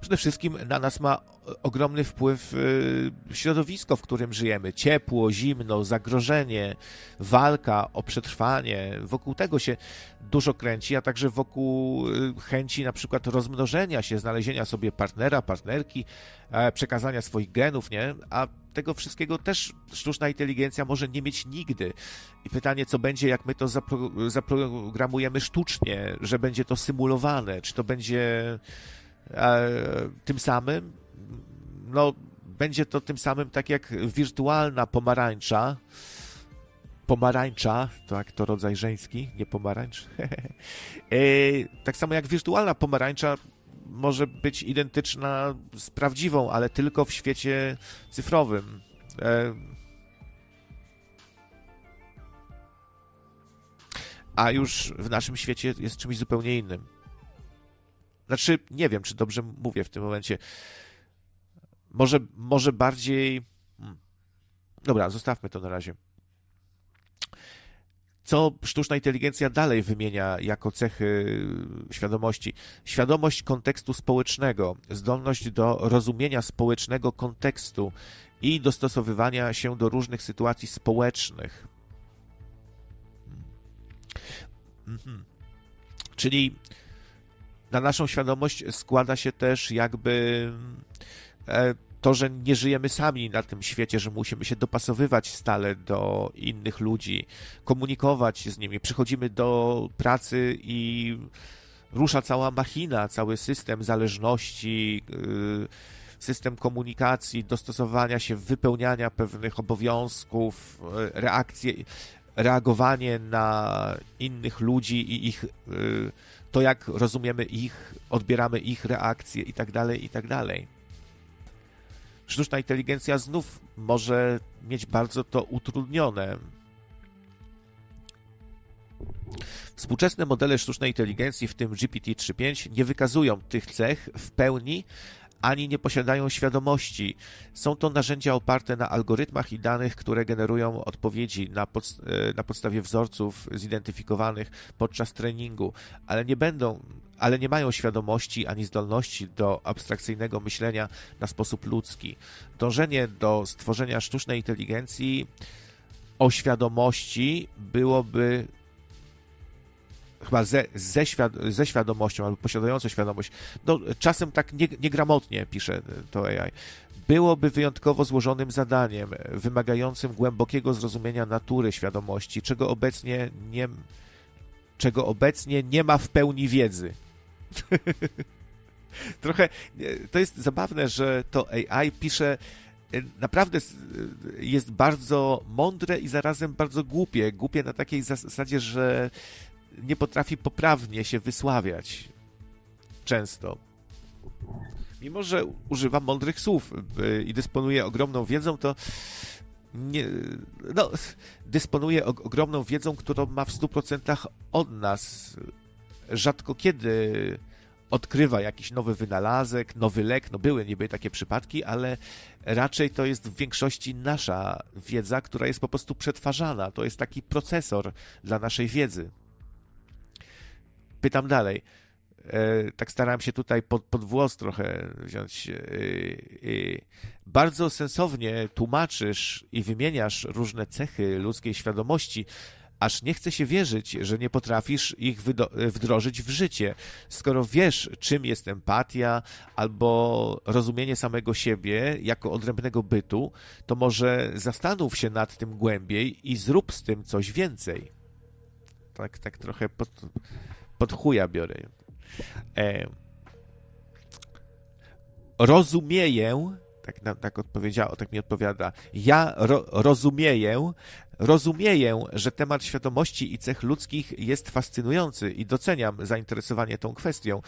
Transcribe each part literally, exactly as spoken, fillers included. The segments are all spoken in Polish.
Przede wszystkim na nas ma ogromny wpływ środowisko, w którym żyjemy. Ciepło, zimno, zagrożenie, walka o przetrwanie. Wokół tego się dużo kręci, a także wokół chęci na przykład rozmnożenia się, znalezienia sobie partnera, partnerki, przekazania swoich genów, nie? A tego wszystkiego też sztuczna inteligencja może nie mieć nigdy. I pytanie, co będzie, jak my to zapro- zaprogramujemy sztucznie, że będzie to symulowane, czy to będzie e, tym samym? No, będzie to tym samym tak jak wirtualna pomarańcza. Pomarańcza, tak, to rodzaj żeński, nie pomarańcz. e, tak samo jak wirtualna pomarańcza może być identyczna z prawdziwą, ale tylko w świecie cyfrowym. E... A już w naszym świecie jest czymś zupełnie innym. Znaczy, nie wiem, czy dobrze mówię w tym momencie. Może, może bardziej... Hmm. Dobra, zostawmy to na razie. Co sztuczna inteligencja dalej wymienia jako cechy świadomości? Świadomość kontekstu społecznego, zdolność do rozumienia społecznego kontekstu i dostosowywania się do różnych sytuacji społecznych. Mhm. Czyli na naszą świadomość składa się też jakby to, że nie żyjemy sami na tym świecie, że musimy się dopasowywać stale do innych ludzi, komunikować z nimi. Przychodzimy do pracy i rusza cała machina, cały system zależności, system komunikacji, dostosowania się, wypełniania pewnych obowiązków, reakcje, reagowanie na innych ludzi i ich, to jak rozumiemy ich, odbieramy ich reakcje i tak dalej, i tak dalej. Sztuczna inteligencja znów może mieć bardzo to utrudnione. Współczesne modele sztucznej inteligencji, w tym G P T trzy pięć, nie wykazują tych cech w pełni, ani nie posiadają świadomości. Są to narzędzia oparte na algorytmach i danych, które generują odpowiedzi na, pod, na podstawie wzorców zidentyfikowanych podczas treningu, ale nie będą, ale nie mają świadomości ani zdolności do abstrakcyjnego myślenia na sposób ludzki. Dążenie do stworzenia sztucznej inteligencji o świadomości byłoby chyba ze, ze, świad ze świadomością, albo posiadającą świadomość, no, czasem tak nie, niegramotnie pisze to A I, byłoby wyjątkowo złożonym zadaniem, wymagającym głębokiego zrozumienia natury świadomości, czego obecnie nie, czego obecnie nie ma w pełni wiedzy. Trochę to jest zabawne, że to A I pisze naprawdę jest bardzo mądre i zarazem bardzo głupie. Głupie na takiej zasadzie, że nie potrafi poprawnie się wysławiać. Często. Mimo że używa mądrych słów i dysponuje ogromną wiedzą, to nie, no, dysponuje ogromną wiedzą, którą ma w stu procentach od nas. Rzadko kiedy odkrywa jakiś nowy wynalazek, nowy lek, no były niby takie przypadki, ale raczej to jest w większości nasza wiedza, która jest po prostu przetwarzana. To jest taki procesor dla naszej wiedzy. Pytam dalej. E, tak starałem się tutaj pod, pod włos trochę wziąć. E, e, bardzo sensownie tłumaczysz i wymieniasz różne cechy ludzkiej świadomości, aż nie chce się wierzyć, że nie potrafisz ich wdrożyć w życie. Skoro wiesz, czym jest empatia albo rozumienie samego siebie jako odrębnego bytu, to może zastanów się nad tym głębiej i zrób z tym coś więcej. Tak, tak trochę pod, pod chuja biorę. E, rozumieję, tak, tak odpowiedziało, tak mi odpowiada, ja ro, rozumieję, rozumieję, że temat świadomości i cech ludzkich jest fascynujący i doceniam zainteresowanie tą kwestią.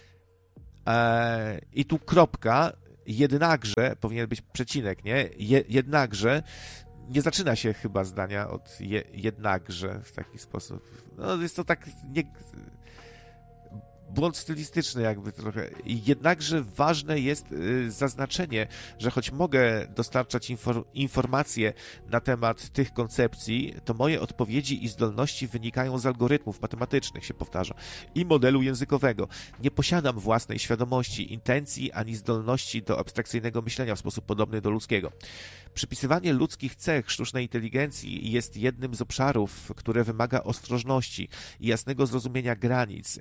E, I tu kropka, jednakże, powinien być przecinek, nie? Je, jednakże, nie zaczyna się chyba zdania od je, jednakże w taki sposób. No jest to tak, nie, błąd stylistyczny jakby trochę. Jednakże ważne jest zaznaczenie, że choć mogę dostarczać infor- informacje na temat tych koncepcji, to moje odpowiedzi i zdolności wynikają z algorytmów matematycznych, się powtarza, i modelu językowego. Nie posiadam własnej świadomości, intencji ani zdolności do abstrakcyjnego myślenia w sposób podobny do ludzkiego. Przypisywanie ludzkich cech sztucznej inteligencji jest jednym z obszarów, które wymaga ostrożności i jasnego zrozumienia granic